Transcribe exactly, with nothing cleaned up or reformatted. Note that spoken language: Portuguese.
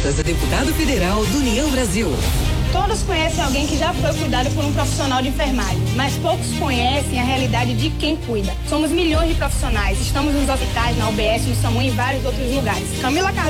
Freitas é deputado federal do União Brasil. Todos conhecem alguém que já foi cuidado por um profissional de enfermagem, mas poucos conhecem a realidade de quem cuida. Somos milhões de profissionais, estamos nos hospitais, na U B S, no SAMU e em vários outros lugares. Camila Car...